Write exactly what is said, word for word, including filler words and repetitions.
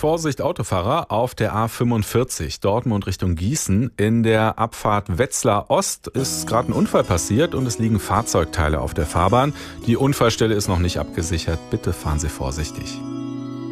Vorsicht Autofahrer auf der A fünfundvierzig, Dortmund Richtung Gießen. In der Abfahrt Wetzlar Ost ist gerade ein Unfall passiert und es liegen Fahrzeugteile auf der Fahrbahn. Die Unfallstelle ist noch nicht abgesichert. Bitte fahren Sie vorsichtig.